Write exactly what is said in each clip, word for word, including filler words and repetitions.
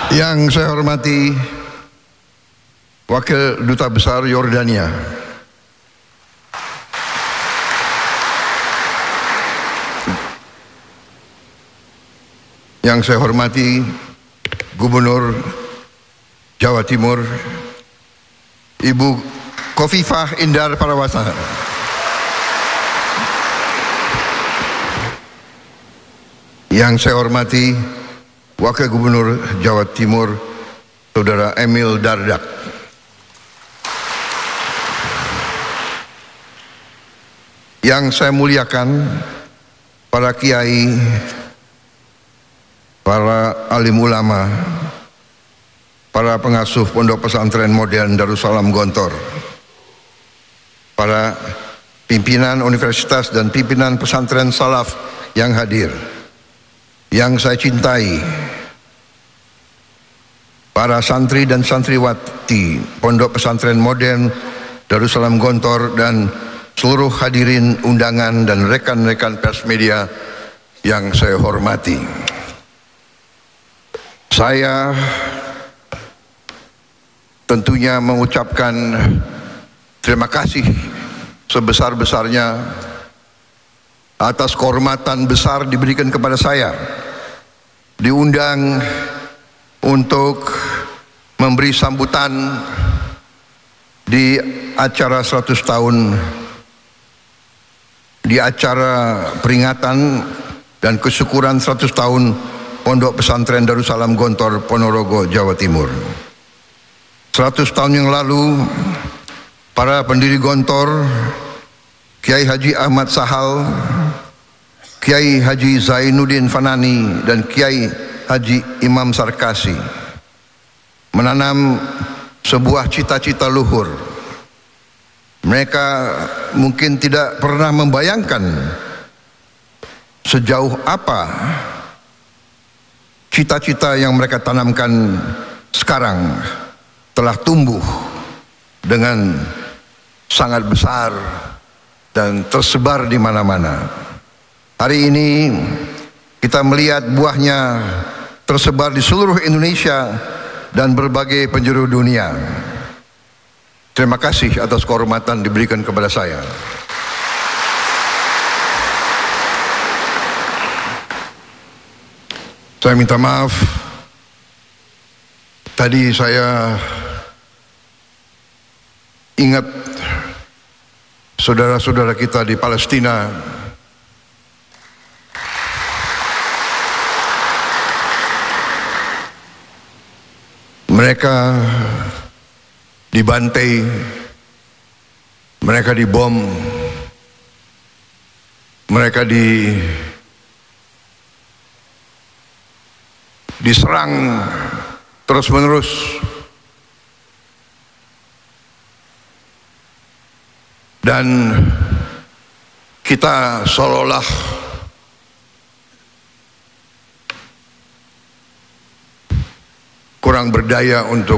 Yang saya hormati Wakil Duta Besar Yordania, yang saya hormati Gubernur Jawa Timur Ibu Khofifah Indar Parawansa, yang saya hormati Wakil Gubernur Jawa Timur Saudara Emil Dardak, yang saya muliakan para kiai, para alim ulama, para pengasuh Pondok Pesantren Modern Darussalam Gontor, para pimpinan universitas dan pimpinan pesantren salaf yang hadir, yang saya cintai, para santri dan santriwati Pondok Pesantren Modern Darussalam Gontor, dan seluruh hadirin undangan dan rekan-rekan pers media yang saya hormati. Saya tentunya mengucapkan terima kasih sebesar-besarnya atas kehormatan besar diberikan kepada saya, diundang untuk memberi sambutan di acara seratus tahun, di acara peringatan dan kesyukuran seratus tahun Pondok Pesantren Darussalam Gontor, Ponorogo, Jawa Timur. seratus tahun yang lalu, para pendiri Gontor, Kiai Haji Ahmad Sahal, Kiai Haji Zainuddin Fanani, dan Kiai Haji Imam Sarkasi menanam sebuah cita-cita luhur. Mereka mungkin tidak pernah membayangkan sejauh apa cita-cita yang mereka tanamkan sekarang telah tumbuh dengan sangat besar dan tersebar di mana-mana. Hari ini kita melihat buahnya tersebar di seluruh Indonesia dan berbagai penjuru dunia. Terima kasih atas kehormatan diberikan kepada saya. Saya minta maaf, tadi saya ingat saudara-saudara kita di Palestina mereka dibantai, mereka dibom, mereka di diserang terus-menerus. Dan kita seolah-olah kurang berdaya untuk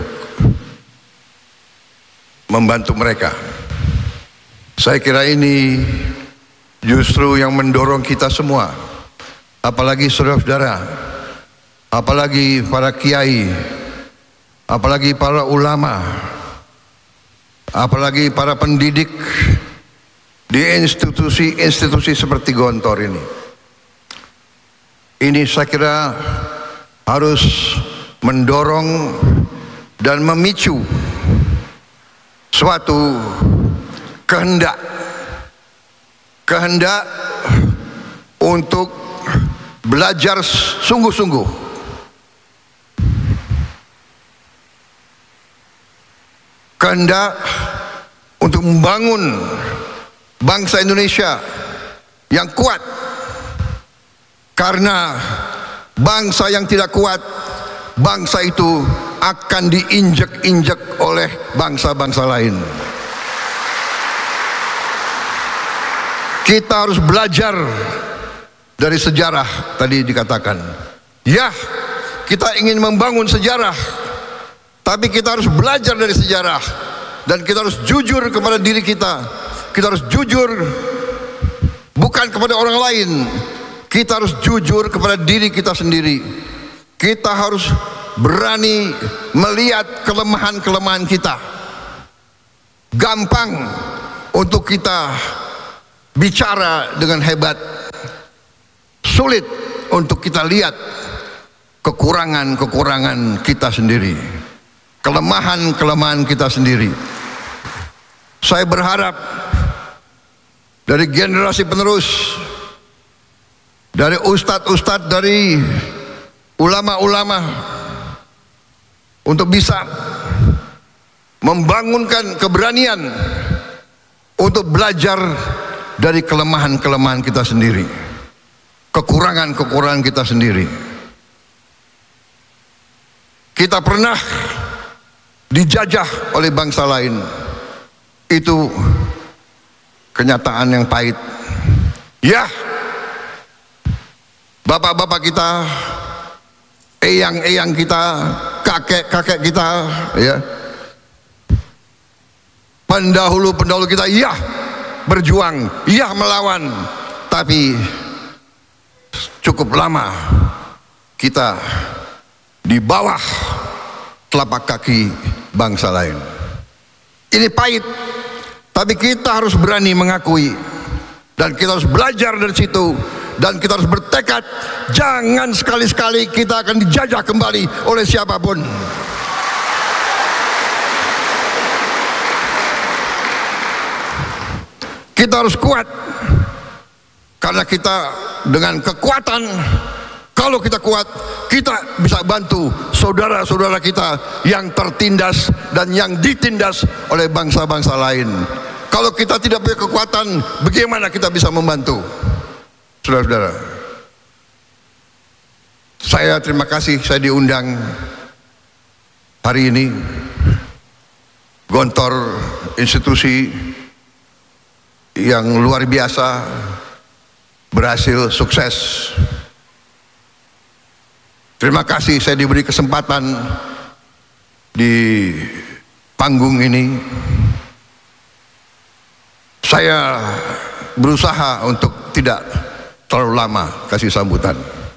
membantu mereka. Saya kira ini justru yang mendorong kita semua, apalagi saudara-saudara, apalagi para kiai, apalagi para ulama, apalagi para pendidik di institusi-institusi seperti Gontor ini. Ini saya kira harus mendorong dan memicu suatu kehendak kehendak untuk belajar sungguh-sungguh, kehendak untuk membangun bangsa Indonesia yang kuat, karena bangsa yang tidak kuat, bangsa itu akan diinjek-injek oleh bangsa-bangsa lain. Kita harus belajar dari sejarah. Tadi dikatakan, ya, kita ingin membangun sejarah, tapi kita harus belajar dari sejarah, dan kita harus jujur kepada diri kita. Kita harus jujur bukan kepada orang lain, kita harus jujur kepada diri kita sendiri. Kita harus berani melihat kelemahan-kelemahan kita. Gampang untuk kita bicara dengan hebat, sulit untuk kita lihat kekurangan-kekurangan kita sendiri, kelemahan-kelemahan kita sendiri. Saya berharap dari generasi penerus, dari ustadz-ustadz, dari ulama-ulama, untuk bisa membangunkan keberanian untuk belajar dari kelemahan-kelemahan kita sendiri, kekurangan-kekurangan kita sendiri. Kita pernah dijajah oleh bangsa lain, itu kenyataan yang pahit. Ya, bapak-bapak kita, eyang-eyang kita, kakek-kakek kita, ya, pendahulu-pendahulu kita, ya berjuang, ya melawan, tapi cukup lama kita di bawah telapak kaki bangsa lain. Ini pahit, tapi kita harus berani mengakui, dan kita harus belajar dari situ, dan kita harus bertekad jangan sekali-sekali kita akan dijajah kembali oleh siapapun. Kita harus kuat, karena kita dengan kekuatan, kalau kita kuat, kita bisa bantu saudara-saudara kita yang tertindas dan yang ditindas oleh bangsa-bangsa lain. Kalau kita tidak punya kekuatan, bagaimana kita bisa membantu? Saudara-saudara, saya terima kasih saya diundang hari ini. Gontor institusi yang luar biasa, berhasil sukses. Terima kasih saya diberi kesempatan di panggung ini. Saya berusaha untuk tidak terlalu lama kasih sambutan,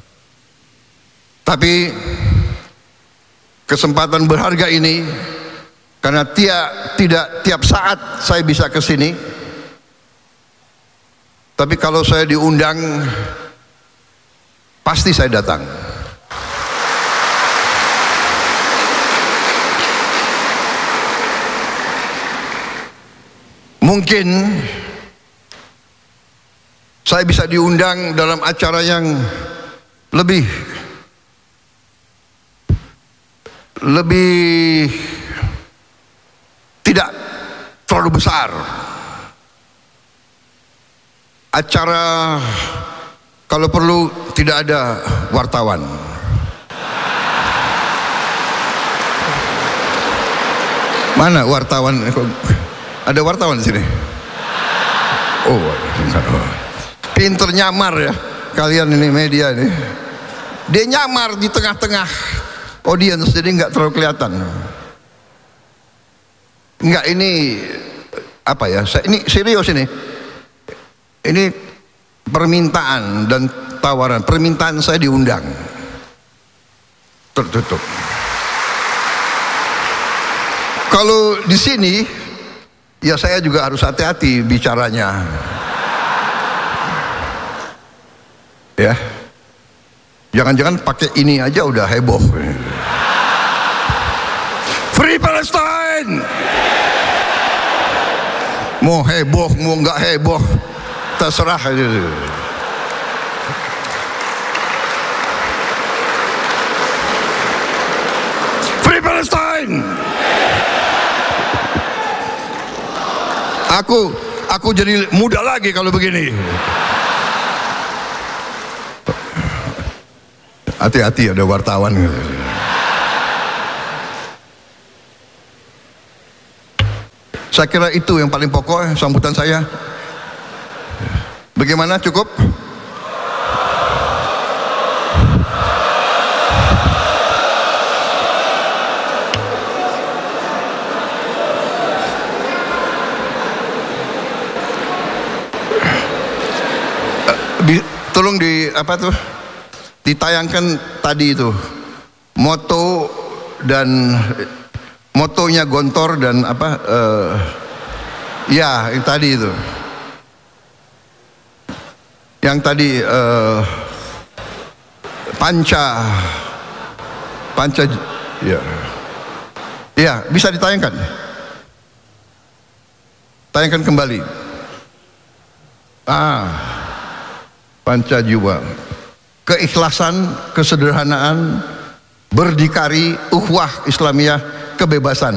tapi kesempatan berharga ini, karena tiap, tidak tiap saat saya bisa ke sini, tapi kalau saya diundang pasti saya datang. Mungkin saya bisa diundang dalam acara yang lebih lebih tidak terlalu besar. Acara kalau perlu tidak ada wartawan. Mana wartawan? Ada wartawan di sini? Oh, pinter nyamar ya kalian ini, media ini. Dia nyamar di tengah-tengah audience, jadi nggak terlalu kelihatan. Enggak, ini apa ya? Saya, ini serius ini. Ini permintaan dan tawaran. Permintaan saya diundang. Tertutup. Kalau di sini, ya saya juga harus hati-hati bicaranya. Ya, jangan-jangan pakai ini aja udah heboh. Free Palestine. Mau heboh, mau nggak heboh, terserah aja. Free Palestine. Aku, aku jadi muda lagi kalau begini. Hati-hati ada wartawan. Saya kira itu yang paling pokok sambutan saya. Bagaimana, cukup? Di, tolong di apa tuh? Ditayangkan tadi itu moto dan motonya Gontor dan apa uh, ya yang tadi itu yang tadi uh, panca panca ya ya bisa ditayangkan tayangkan kembali ah panca jiwa, keikhlasan, kesederhanaan, berdikari, ukhuwah Islamiyah, kebebasan.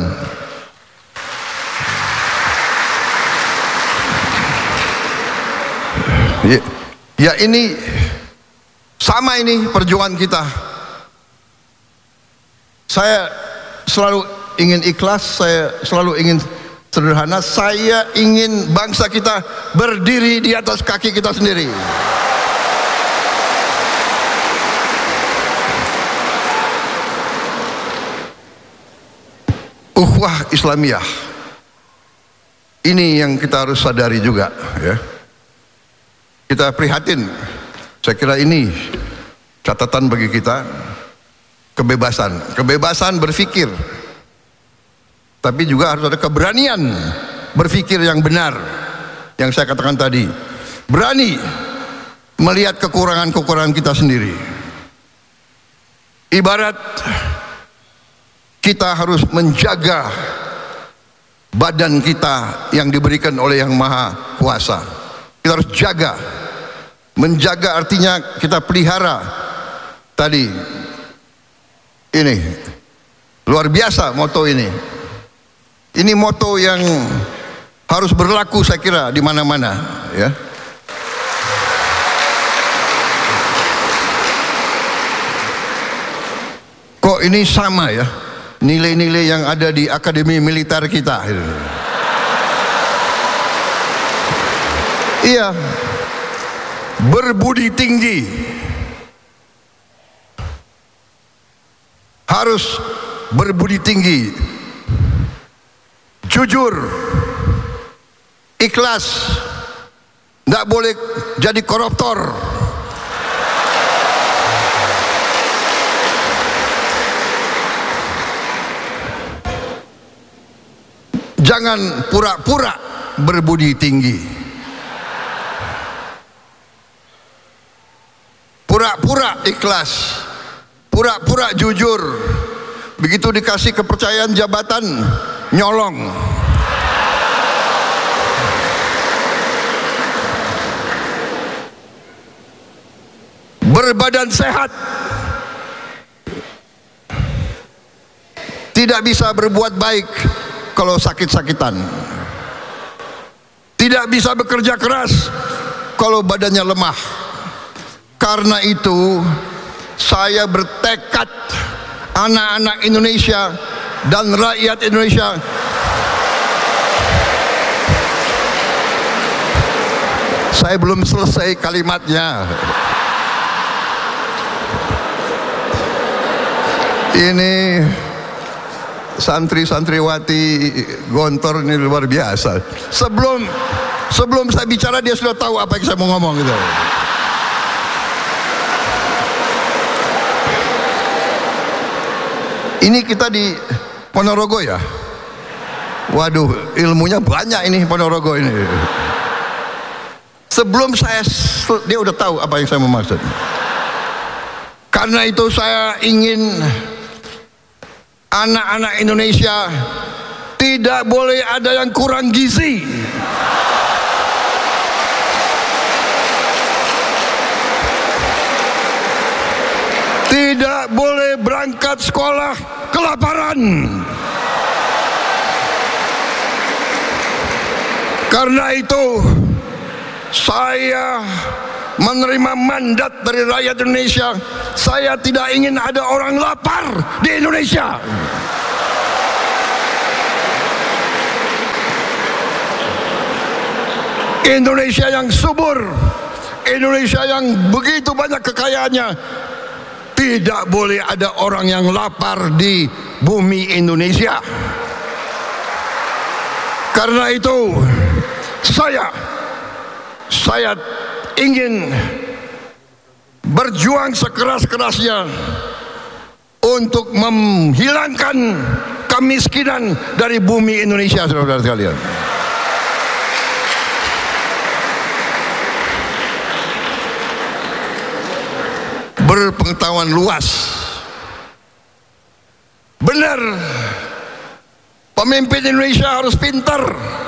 Ya, ya ini sama ini perjuangan kita. Saya selalu ingin ikhlas, saya selalu ingin sederhana, saya ingin bangsa kita berdiri di atas kaki kita sendiri. Ukhuwah Islamiyah ini yang kita harus sadari juga, ya. Kita prihatin. Saya kira ini catatan bagi kita, kebebasan, kebebasan berpikir, tapi juga harus ada keberanian berpikir yang benar. Yang saya katakan tadi, berani melihat kekurangan-kekurangan kita sendiri. Ibarat kita harus menjaga badan kita yang diberikan oleh Yang Maha Kuasa. Kita harus jaga. Menjaga artinya kita pelihara. Tadi ini luar biasa moto ini. Ini moto yang harus berlaku saya kira di mana-mana, ya. Kok ini sama ya? Nilai-nilai yang ada di akademi militer kita. Iya, berbudi tinggi, harus berbudi tinggi, jujur, ikhlas, tidak boleh jadi koruptor. Jangan pura-pura berbudi tinggi, pura-pura ikhlas, pura-pura jujur. Begitu dikasih kepercayaan jabatan, nyolong. Berbadan sehat, tidak bisa berbuat baik kalau sakit-sakitan, tidak bisa bekerja keras kalau badannya lemah. Karena itu saya bertekad, anak-anak Indonesia dan rakyat Indonesia saya belum selesai kalimatnya. Ini santri-santriwati Gontor ini luar biasa. Sebelum sebelum saya bicara dia sudah tahu apa yang saya mau ngomong gitu. Ini kita di Ponorogo ya. Waduh, ilmunya banyak ini Ponorogo ini. Sebelum saya dia udah tahu apa yang saya mau maksud. Karena itu saya ingin anak-anak Indonesia tidak boleh ada yang kurang gizi. Tidak boleh berangkat sekolah kelaparan. Karena itu saya menerima mandat dari rakyat Indonesia. Saya tidak ingin ada orang lapar di Indonesia. Indonesia yang subur, Indonesia yang begitu banyak kekayaannya, tidak boleh ada orang yang lapar di bumi Indonesia. Karena itu saya saya ingin berjuang sekeras-kerasnya untuk menghilangkan kemiskinan dari bumi Indonesia, saudara-saudara sekalian. Berpengetahuan luas. Benar, pemimpin Indonesia harus pintar.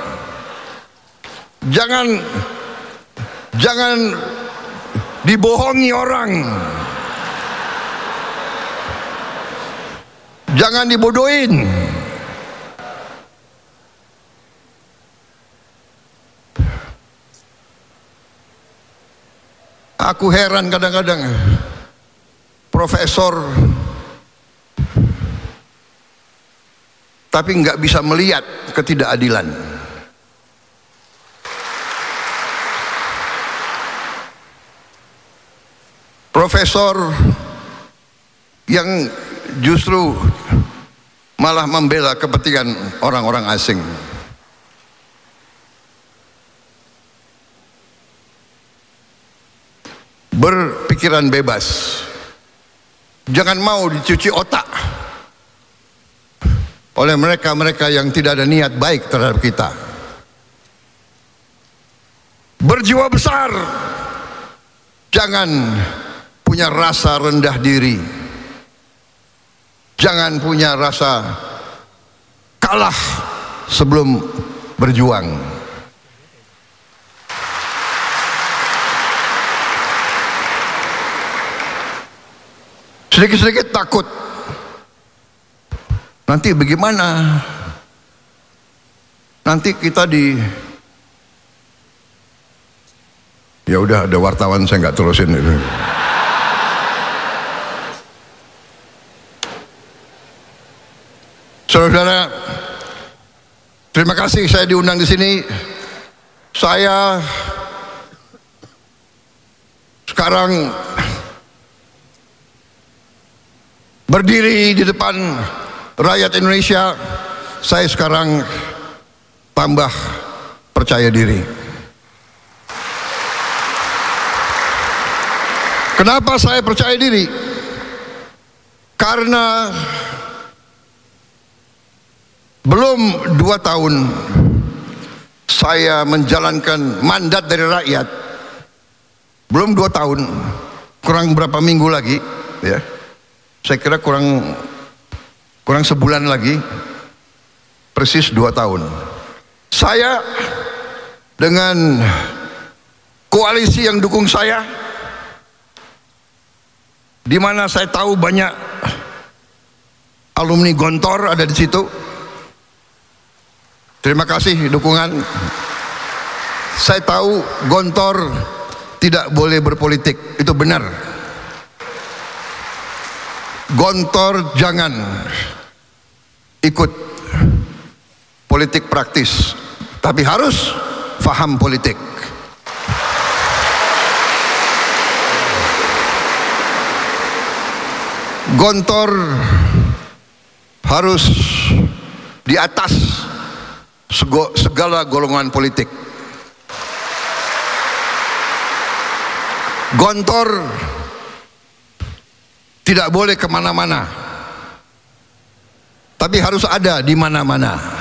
Jangan jangan dibohongi orang. Jangan dibodohin. Aku heran kadang-kadang profesor tapi nggak bisa melihat ketidakadilan. Profesor yang justru malah membela kepentingan orang-orang asing. Berpikiran bebas. Jangan mau dicuci otak oleh mereka-mereka yang tidak ada niat baik terhadap kita. Berjiwa besar. Jangan punya rasa rendah diri. Jangan punya rasa kalah sebelum berjuang. Sedikit-sedikit takut. Nanti bagaimana? Nanti kita di... Ya udah, ada wartawan, saya nggak terusin itu. Saudara, terima kasih saya diundang di sini. Saya sekarang berdiri di depan rakyat Indonesia. Saya sekarang tambah percaya diri. Kenapa saya percaya diri? Karena belum dua tahun saya menjalankan mandat dari rakyat. Belum dua tahun, kurang berapa minggu lagi, ya. Saya kira kurang kurang sebulan lagi, persis dua tahun. Saya dengan koalisi yang dukung saya, di mana saya tahu banyak alumni Gontor ada di situ. Terima kasih dukungan. Saya tahu Gontor tidak boleh berpolitik, itu benar. Gontor jangan ikut politik praktis, tapi harus faham politik. Gontor harus di atas segala golongan politik. Gontor tidak boleh kemana-mana, tapi harus ada di mana-mana.